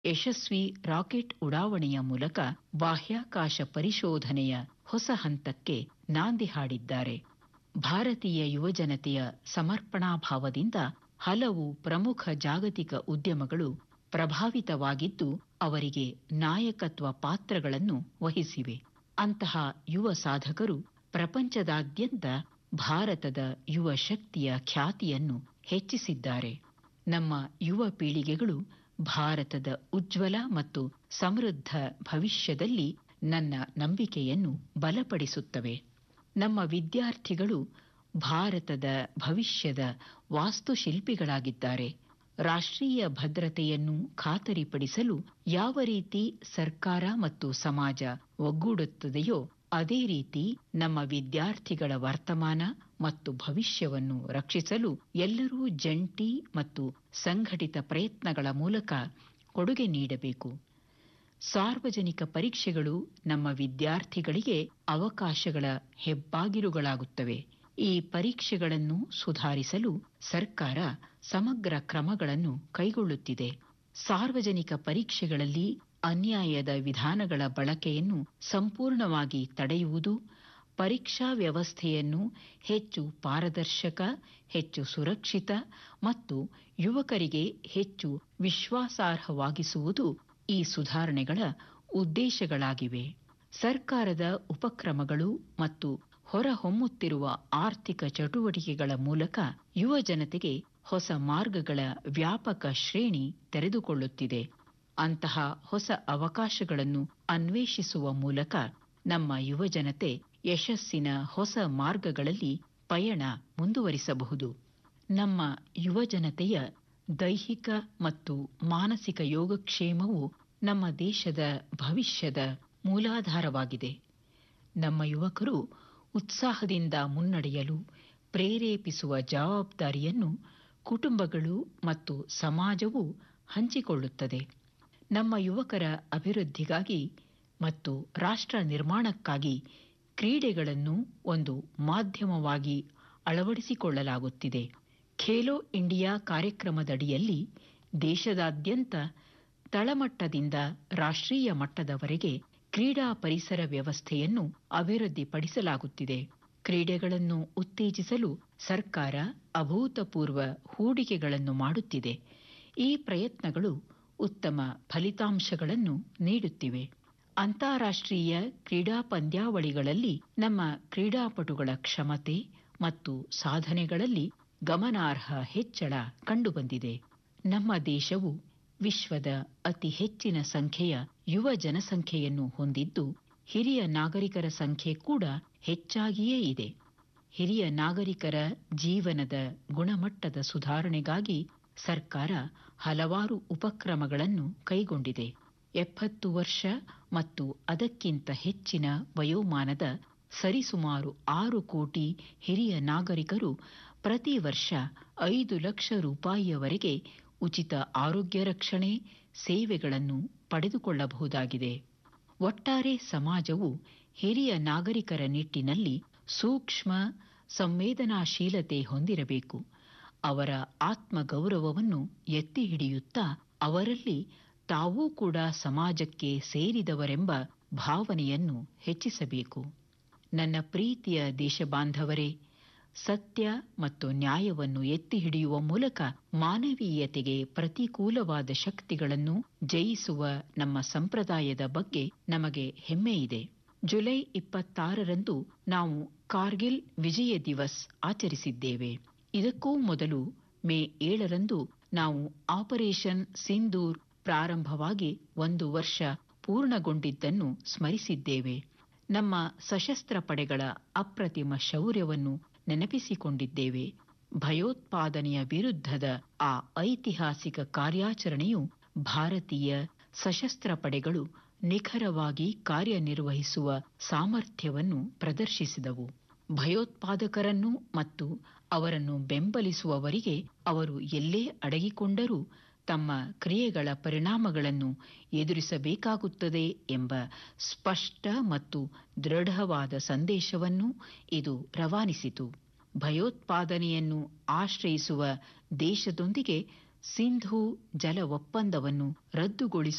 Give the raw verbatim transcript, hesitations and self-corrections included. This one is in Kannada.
ಯಶಸ್ವಿ ರಾಕೆಟ್ ಉಡಾವಣೆಯ ಮೂಲಕ ಬಾಹ್ಯಾಕಾಶ ಪರಿಶೋಧನೆಯ ಹೊಸ ಹಂತಕ್ಕೆ ನಾಂದಿ ಹಾಡಿದ್ದಾರೆ. ಭಾರತೀಯ ಯುವಜನತೆಯ ಸಮರ್ಪಣಾಭಾವದಿಂದ ಹಲವು ಪ್ರಮುಖ ಜಾಗತಿಕ ಉದ್ಯಮಗಳು ಪ್ರಭಾವಿತವಾಗಿದ್ದು ಅವರಿಗೆ ನಾಯಕತ್ವ ಪಾತ್ರಗಳನ್ನು ವಹಿಸಿವೆ. ಅಂತಹ ಯುವ ಸಾಧಕರು ಪ್ರಪಂಚದಾದ್ಯಂತ ಭಾರತದ ಯುವ ಶಕ್ತಿಯ ಖ್ಯಾತಿಯನ್ನು ಹೆಚ್ಚಿಸಿದ್ದಾರೆ. ನಮ್ಮ ಯುವ ಪೀಳಿಗೆಗಳು ಭಾರತದ ಉಜ್ವಲ ಮತ್ತು ಸಮೃದ್ಧ ಭವಿಷ್ಯದಲ್ಲಿ ನನ್ನ ನಂಬಿಕೆಯನ್ನು ಬಲಪಡಿಸುತ್ತವೆ. ನಮ್ಮ ವಿದ್ಯಾರ್ಥಿಗಳು ಭಾರತದ ಭವಿಷ್ಯದ ವಾಸ್ತುಶಿಲ್ಪಿಗಳಾಗಿದ್ದಾರೆ. ರಾಷ್ಟ್ರೀಯ ಭದ್ರತೆಯನ್ನು ಖಾತರಿಪಡಿಸಲು ಯಾವ ರೀತಿ ಸರ್ಕಾರ ಮತ್ತು ಸಮಾಜ ಒಗ್ಗೂಡುತ್ತದೆಯೋ ಅದೇ ರೀತಿ ನಮ್ಮ ವಿದ್ಯಾರ್ಥಿಗಳ ವರ್ತಮಾನ ಮತ್ತು ಭವಿಷ್ಯವನ್ನು ರಕ್ಷಿಸಲು ಎಲ್ಲರೂ ಜಂಟಿ ಮತ್ತು ಸಂಘಟಿತ ಪ್ರಯತ್ನಗಳ ಮೂಲಕ ಕೊಡುಗೆ ನೀಡಬೇಕು. ಸಾರ್ವಜನಿಕ ಪರೀಕ್ಷೆಗಳು ನಮ್ಮ ವಿದ್ಯಾರ್ಥಿಗಳಿಗೆ ಅವಕಾಶಗಳ ಹೆಬ್ಬಾಗಿಲುಗಳಾಗುತ್ತವೆ. ಈ ಪರೀಕ್ಷೆಗಳನ್ನು ಸುಧಾರಿಸಲು ಸರ್ಕಾರ ಸಮಗ್ರ ಕ್ರಮಗಳನ್ನು ಕೈಗೊಳ್ಳುತ್ತಿದೆ. ಸಾರ್ವಜನಿಕ ಪರೀಕ್ಷೆಗಳಲ್ಲಿ ಅನ್ಯಾಯದ ವಿಧಾನಗಳ ಬಳಕೆಯನ್ನು ಸಂಪೂರ್ಣವಾಗಿ ತಡೆಯುವುದು, ಪರೀಕ್ಷಾ ವ್ಯವಸ್ಥೆಯನ್ನು ಹೆಚ್ಚು ಪಾರದರ್ಶಕ, ಹೆಚ್ಚು ಸುರಕ್ಷಿತ ಮತ್ತು ಯುವಕರಿಗೆ ಹೆಚ್ಚು ವಿಶ್ವಾಸಾರ್ಹವಾಗಿಸುವುದು ಈ ಸುಧಾರಣೆಗಳ ಉದ್ದೇಶಗಳಾಗಿವೆ. ಸರ್ಕಾರದ ಉಪಕ್ರಮಗಳು ಮತ್ತು ಹೊರಹೊಮ್ಮುತ್ತಿರುವ ಆರ್ಥಿಕ ಚಟುವಟಿಕೆಗಳ ಮೂಲಕ ಯುವ ಜನತೆಗೆ ಹೊಸ ಮಾರ್ಗಗಳ ವ್ಯಾಪಕ ಶ್ರೇಣಿ ತೆರೆದುಕೊಳ್ಳುತ್ತಿದೆ. ಅಂತಹ ಹೊಸ ಅವಕಾಶಗಳನ್ನು ಅನ್ವೇಷಿಸುವ ಮೂಲಕ ನಮ್ಮ ಯುವಜನತೆ ಯಶಸ್ಸಿನ ಹೊಸ ಮಾರ್ಗಗಳಲ್ಲಿ ಪಯಣ ಮುಂದುವರಿಸಬಹುದು. ನಮ್ಮ ಯುವಜನತೆಯ ದೈಹಿಕ ಮತ್ತು ಮಾನಸಿಕ ಯೋಗಕ್ಷೇಮವು ನಮ್ಮ ದೇಶದ ಭವಿಷ್ಯದ ಮೂಲಾಧಾರವಾಗಿದೆ. ನಮ್ಮ ಯುವಕರು ಉತ್ಸಾಹದಿಂದ ಮುನ್ನಡೆಯಲು ಪ್ರೇರೇಪಿಸುವ ಜವಾಬ್ದಾರಿಯನ್ನು ಕುಟುಂಬಗಳು ಮತ್ತು ಸಮಾಜವು ಹಂಚಿಕೊಳ್ಳುತ್ತದೆ. ನಮ್ಮ ಯುವಕರ ಅಭಿವೃದ್ಧಿಗಾಗಿ ಮತ್ತು ರಾಷ್ಟ್ರ ನಿರ್ಮಾಣಕ್ಕಾಗಿ ಕ್ರೀಡೆಗಳನ್ನು ಒಂದು ಮಾಧ್ಯಮವಾಗಿ ಅಳವಡಿಸಿಕೊಳ್ಳಲಾಗುತ್ತಿದೆ. ಖೇಲೋ ಇಂಡಿಯಾ ಕಾರ್ಯಕ್ರಮದಡಿಯಲ್ಲಿ ದೇಶದಾದ್ಯಂತ ತಳಮಟ್ಟದಿಂದ ರಾಷ್ಟ್ರೀಯ ಮಟ್ಟದವರೆಗೆ ಕ್ರೀಡಾ ಪರಿಸರ ವ್ಯವಸ್ಥೆಯನ್ನು ಅಭಿವೃದ್ಧಿಪಡಿಸಲಾಗುತ್ತಿದೆ. ಕ್ರೀಡೆಗಳನ್ನು ಉತ್ತೇಜಿಸಲು ಸರ್ಕಾರ ಅಭೂತಪೂರ್ವ ಹೂಡಿಕೆಗಳನ್ನು ಮಾಡುತ್ತಿದೆ. ಈ ಪ್ರಯತ್ನಗಳು ಉತ್ತಮ ಫಲಿತಾಂಶಗಳನ್ನು ನೀಡುತ್ತಿವೆ. ಅಂತಾರಾಷ್ಟ್ರೀಯ ಕ್ರೀಡಾ ಪಂದ್ಯಾವಳಿಗಳಲ್ಲಿ ನಮ್ಮ ಕ್ರೀಡಾಪಟುಗಳ ಕ್ಷಮತೆ ಮತ್ತು ಸಾಧನೆಗಳಲ್ಲಿ ಗಮನಾರ್ಹ ಹೆಚ್ಚಳ ಕಂಡುಬಂದಿದೆ. ನಮ್ಮ ದೇಶವು ವಿಶ್ವದ ಅತಿ ಹೆಚ್ಚಿನ ಸಂಖ್ಯೆಯ ಯುವ ಜನಸಂಖ್ಯೆಯನ್ನು ಹೊಂದಿದ್ದು ಹಿರಿಯ ನಾಗರಿಕರ ಸಂಖ್ಯೆ ಕೂಡ ಹೆಚ್ಚಾಗಿಯೇ ಇದೆ. ಹಿರಿಯ ನಾಗರಿಕರ ಜೀವನದ ಗುಣಮಟ್ಟದ ಸುಧಾರಣೆಗಾಗಿ ಸರ್ಕಾರ ಹಲವಾರು ಉಪಕ್ರಮಗಳನ್ನು ಕೈಗೊಂಡಿದೆ. ಎಪ್ಪತ್ತು ವರ್ಷ ಮತ್ತು ಅದಕ್ಕಿಂತ ಹೆಚ್ಚಿನ ವಯೋಮಾನದ ಸರಿಸುಮಾರು ಆರು ಕೋಟಿ ಹಿರಿಯ ನಾಗರಿಕರು ಪ್ರತಿ ವರ್ಷ ಐದು ಲಕ್ಷ ರೂಪಾಯಿಯವರೆಗೆ ಉಚಿತ ಆರೋಗ್ಯ ರಕ್ಷಣೆ ಸೇವೆಗಳನ್ನು ಪಡೆದುಕೊಳ್ಳಬಹುದಾಗಿದೆ. ಒಟ್ಟಾರೆ ಸಮಾಜವು ಹಿರಿಯ ನಾಗರಿಕರ ನಿಟ್ಟಿನಲ್ಲಿ ಸೂಕ್ಷ್ಮ ಸಂವೇದನಾಶೀಲತೆ ಹೊಂದಿರಬೇಕು. ಅವರ ಆತ್ಮಗೌರವವನ್ನು ಎತ್ತಿ ಹಿಡಿಯುತ್ತಾ ಅವರಲ್ಲಿ ತಾವೂ ಕೂಡ ಸಮಾಜಕ್ಕೆ ಸೇರಿದವರೆಂಬ ಭಾವನೆಯನ್ನು ಹೆಚ್ಚಿಸಬೇಕು. ನನ್ನ ಪ್ರೀತಿಯ ದೇಶಬಾಂಧವರೇ, ಸತ್ಯ ಮತ್ತು ನ್ಯಾಯವನ್ನು ಎತ್ತಿ ಹಿಡಿಯುವ ಮೂಲಕ ಮಾನವೀಯತೆಗೆ ಪ್ರತಿಕೂಲವಾದ ಶಕ್ತಿಗಳನ್ನು ಜಯಿಸುವ ನಮ್ಮ ಸಂಪ್ರದಾಯದ ಬಗ್ಗೆ ನಮಗೆ ಹೆಮ್ಮೆಯಿದೆ. ಜುಲೈ ಇಪ್ಪತ್ತಾರರಂದು ನಾವು ಕಾರ್ಗಿಲ್ ವಿಜಯ ದಿವಸ್ ಆಚರಿಸಿದ್ದೇವೆ. ಇದಕ್ಕೂ ಮೊದಲು ಮೇ ಏಳರಂದು ನಾವು ಆಪರೇಷನ್ ಸಿಂಧೂರ್ ಪ್ರಾರಂಭವಾಗಿ ಒಂದು ವರ್ಷ ಪೂರ್ಣಗೊಂಡಿದ್ದನ್ನು ಸ್ಮರಿಸಿದ್ದೇವೆ. ನಮ್ಮ ಸಶಸ್ತ್ರ ಪಡೆಗಳ ಅಪ್ರತಿಮ ಶೌರ್ಯವನ್ನು ನೆನಪಿಸಿಕೊಂಡಿದ್ದೇವೆ. ಭಯೋತ್ಪಾದನೆಯ ವಿರುದ್ಧದ ಆ ಐತಿಹಾಸಿಕ ಕಾರ್ಯಾಚರಣೆಯು ಭಾರತೀಯ ಸಶಸ್ತ್ರ ಪಡೆಗಳು ನಿಖರವಾಗಿ ಕಾರ್ಯನಿರ್ವಹಿಸುವ ಸಾಮರ್ಥ್ಯವನ್ನು ಪ್ರದರ್ಶಿಸಿದವು. ಭಯೋತ್ಪಾದಕರನ್ನು ಮತ್ತು ಅವರನ್ನು ಬೆಂಬಲಿಸುವವರಿಗೆ ಅವರು ಎಲ್ಲೇ ಅಡಗಿಕೊಂಡರೂ ತಮ್ಮ ಕ್ರಿಯೆಗಳ ಪರಿಣಾಮಗಳನ್ನು ಎದುರಿಸಬೇಕಾಗುತ್ತದೆ ಎಂಬ ಸ್ಪಷ್ಟ ಮತ್ತು ದೃಢವಾದ ಸಂದೇಶವನ್ನು ಇದು ರವಾನಿಸಿತು. ಭಯೋತ್ಪಾದನೆಯನ್ನು ಆಶ್ರಯಿಸುವ ದೇಶದೊಂದಿಗೆ ಸಿಂಧೂ ಜಲ ಒಪ್ಪಂದವನ್ನು ರದ್ದುಗೊಳಿಸುವ